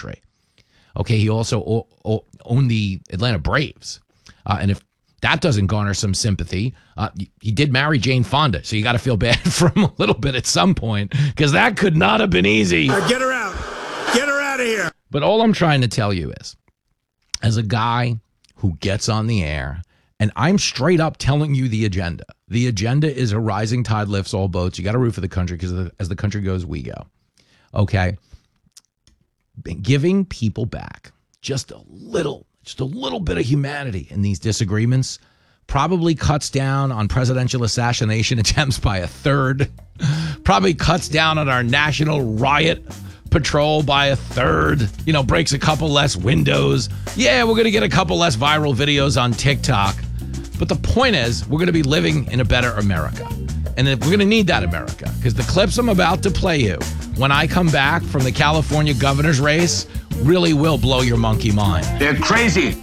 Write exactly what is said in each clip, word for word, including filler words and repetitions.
country. Okay, he also o- o- owned the Atlanta Braves. Uh, and if that doesn't garner some sympathy, uh, he did marry Jane Fonda, so you got to feel bad for him a little bit at some point, because that could not have been easy. Uh, get her out. Get her out of here. But all I'm trying to tell you is, as a guy who gets on the air, and I'm straight up telling you the agenda. The agenda is a rising tide lifts all boats. You got to root for the country, because as the country goes, we go. Okay? Giving people back just a little, just a little bit of humanity in these disagreements probably cuts down on presidential assassination attempts by a third. Probably cuts down on our national riot patrol by a third, you know, breaks a couple less windows. Yeah, we're going to get a couple less viral videos on TikTok. But the point is, we're going to be living in a better America. And we're going to need that America, because the clips I'm about to play you when I come back from the California governor's race really will blow your monkey mind. They're crazy.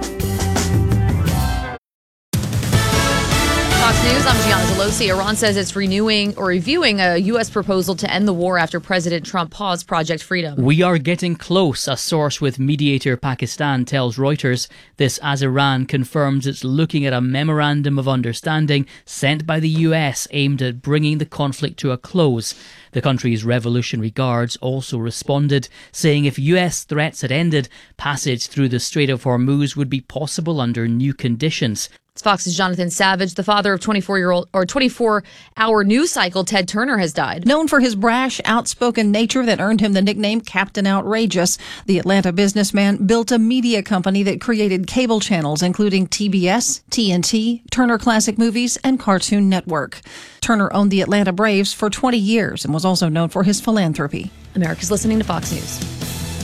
Fox News, I'm Gianna Delosi. Iran says it's renewing or reviewing a U S proposal to end the war after President Trump paused Project Freedom. We are getting close, a source with mediator Pakistan tells Reuters. This as Iran confirms it's looking at a memorandum of understanding sent by the U S aimed at bringing the conflict to a close. The country's Revolutionary Guards also responded, saying if U S threats had ended, passage through the Strait of Hormuz would be possible under new conditions. It's Fox's Jonathan Savage. The father of twenty-four-year-old or twenty-four-hour news cycle, Ted Turner, has died. Known for his brash, outspoken nature that earned him the nickname Captain Outrageous, the Atlanta businessman built a media company that created cable channels including T B S, T N T, Turner Classic Movies, and Cartoon Network. Turner owned the Atlanta Braves for twenty years and was also known for his philanthropy. America's listening to Fox News.